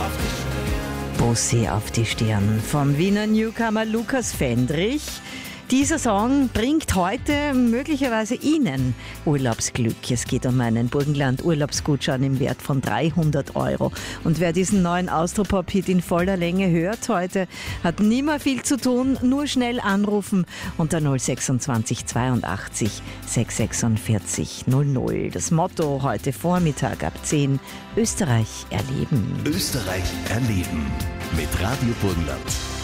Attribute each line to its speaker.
Speaker 1: Bussi auf die Stirn vom Wiener Newcomer Lukas Fendrich. Dieser Song bringt heute möglicherweise Ihnen Urlaubsglück. Es geht um einen Burgenland-Urlaubsgutschein im Wert von 300 €. Und wer diesen neuen Austropop-Hit in voller Länge hört heute, hat nie mehr viel zu tun, nur schnell anrufen unter 026 82 646 00. Das Motto heute Vormittag ab 10: Österreich erleben.
Speaker 2: Österreich erleben mit Radio Burgenland.